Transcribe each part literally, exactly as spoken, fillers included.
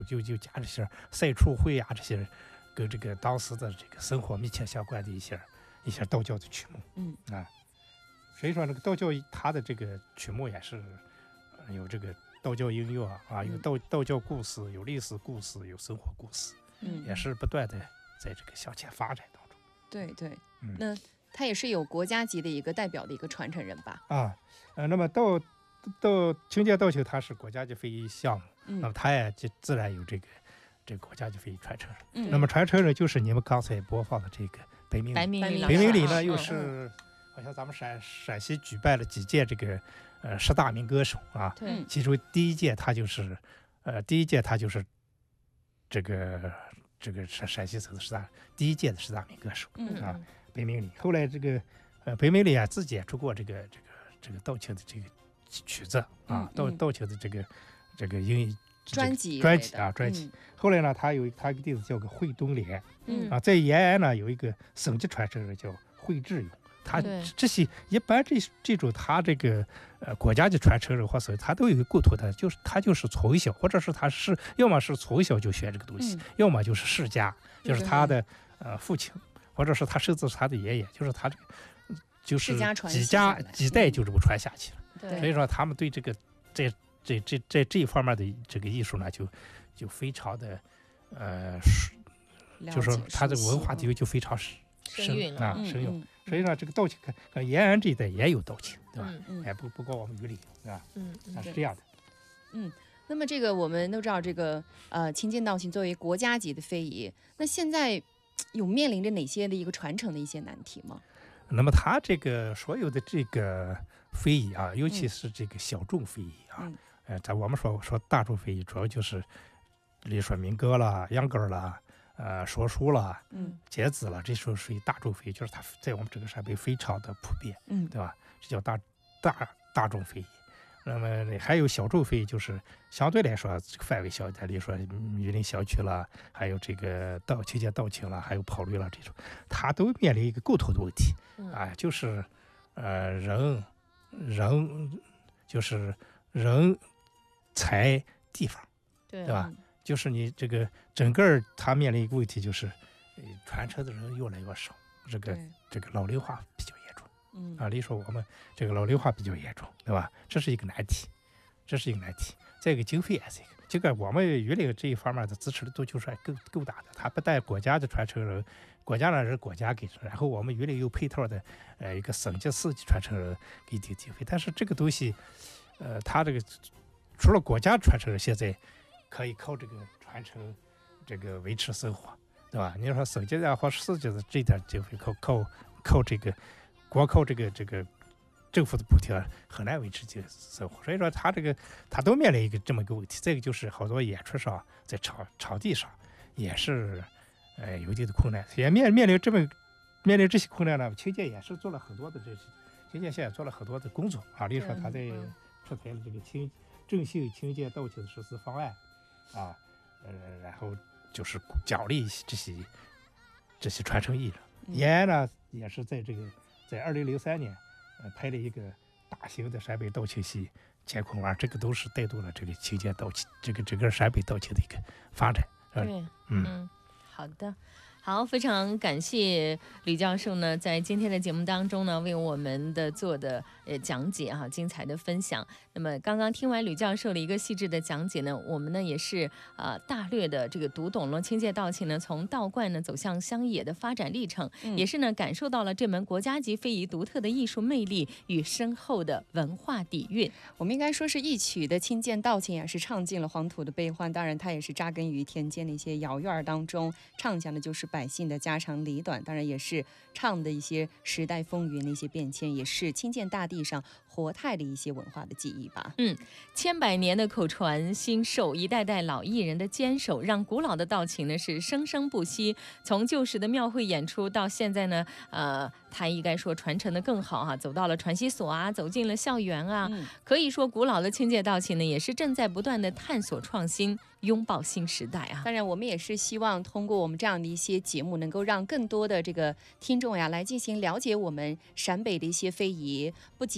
就就加这些赛出会啊，这些跟这个当时的这个生活密切相关的一些一些道教的曲目。 嗯啊，所以说这个道教它的这个曲目也是有这个道教音乐啊，有道道教故事，有历史故事，有生活故事， 嗯， 也是不断的在这个向前发展当中。 对对， 嗯， 那他也是有国家级的一个代表的一个传承人吧？ 啊，呃，那么道道清涧道庆它是国家级非遗项目， 嗯， 那么它也就自然有这个这个国家级非遗传承人。 嗯， 那么传承人就是你们刚才播放的这个白明白明礼， 白明白明礼嗯呢又是好像咱们陕陕西举办了几届这个呃十大名歌手啊， 对， 其中第一届他就是呃第一届他就是这个这个陕陕西省的十大第一届的十大名歌手嗯啊，白明礼。后来这个呃白明礼啊自己也出过这个这个这个道庆的这个曲子啊，道道庆的这个这个音专辑专辑啊专辑。后来呢，他有他一个弟子叫个惠东莲， 嗯啊，在延安呢有一个省级传承人叫惠智勇。他这些一般这这种他这个呃国家级传承人或者他都有一个共同的，就是他就是从小或者是他是要么是从小就学这个东西， 嗯要么就是世家，就是他的呃父亲，或者是他甚至是他的爷爷，就是他这个就是几家几代就这么传下去了。 对， 所以说他们对这个这这这这这一方面的这个艺术呢，就就非常的呃，就是说他的文化底蕴就非常深深蕴啊，深蕴。 所以呢，这个道庆看延安这一带也有道庆，对吧？ 嗯， 哎，不不光我们榆林啊， 嗯， 啊是这样的。 嗯，那么这个我们都知道，这个呃清涧道庆作为国家级的非遗，那现在有面临着哪些的一个传承的一些难题吗？ 那么它这个所有的这个非遗啊，尤其是这个小众非遗啊， 嗯、 呃，咱我们说说大众非遗，主要就是比如说民歌啦、秧歌啦。呃，说书了， 嗯， 节子了，这时候属于大众非遗，就是它在我们这个陕北非常的普遍， 嗯， 对吧？这叫大大大众非遗。那么还有小众非遗，就是相对来说这个范围小一点，比如说榆林小曲了，还有这个道清涧道庆了，还有跑驴了这种，它都面临一个共同的问题， 嗯、 啊，就是呃人人就是人财地方， 对， 对吧？嗯，就是你这个整个它面临一个问题，就是呃传承的人越来越少，这个这个老龄化比较严重。 嗯啊，例如说我们这个老龄化比较严重，对吧？这是一个难题，这是一个难题。再一个经费也是一个，这个我们榆林这一方面的支持力度就是够够大的。它不但国家的传承人，国家呢是国家给，然后我们榆林有配套的呃一个省级市级传承人给点经费，但是这个东西，呃，它这个除了国家传承人，现在可以靠这个传承这个维持生活，对吧？你说省级的或市级的这点经费靠靠靠这个光靠这个这个政府的补贴很难维持这个生活，所以说他这个他都面临一个这么一个问题。这个就是好多演出上在场场地上也是呃有一定的困难，也面面临这么面临这些困难呢，清涧也是做了很多的这些，清涧现在做了很多的工作啊，例如说他在出台了这个清正性清涧道庆实施方案啊，呃，然后就是奖励这些这些传承艺人。延安呢也是在这个在二零零三年呃拍了一个大型的陕北道庆戏乾坤湾，这个都是带动了这个清涧道庆这个整个陕北道庆的一个发展。 对，嗯嗯，好的。好，非常感谢吕教授呢，在今天的节目当中呢，为我们的做的呃讲解哈、啊，精彩的分享。那么刚刚听完吕教授的一个细致的讲解呢，我们呢也是呃大略的这个读懂了清涧道庆呢从道观呢走向乡野的发展历程，嗯、也是呢感受到了这门国家级非遗独特的艺术魅力与深厚的文化底蕴。 我们应该说是一曲的清涧道庆也是唱尽了黄土的悲欢，当然它也是扎根于田间的一些窑院当中，唱讲的就是百姓的家长里短，当然也是唱的一些时代风云的一些变迁，也是清涧大地上活态的一些文化的记忆吧。 嗯，千百年的口传心授，一代代老艺人的坚守，让古老的道庆呢是生生不息。从旧时的庙会演出到现在呢，呃，它应该说传承的更好哈、啊，走到了传习所啊，走进了校园啊，嗯、可以说古老的清涧道庆呢也是正在不断的探索创新，拥抱新时代啊。 当然，我们也是希望通过我们这样的一些节目，能够让更多的这个听众呀来进行了解我们陕北的一些非遗，不仅仅是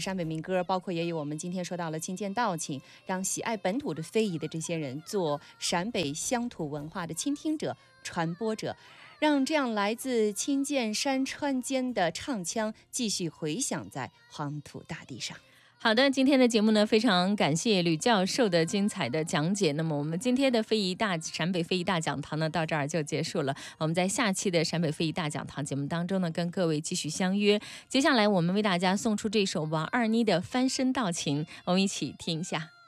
陕北民歌，包括也有我们今天说到了清涧道情，让喜爱本土的非遗的这些人做陕北乡土文化的倾听者、传播者，让这样来自清涧山川间的唱腔继续回响在黄土大地上。 好的，今天的节目呢，非常感谢吕教授的精彩的讲解。那么我们今天的非遗大陕北非遗大讲堂呢，到这儿就结束了。我们在下期的陕北非遗大讲堂节目当中呢，跟各位继续相约。接下来我们为大家送出这首王二妮的《翻身道情》，我们一起听一下。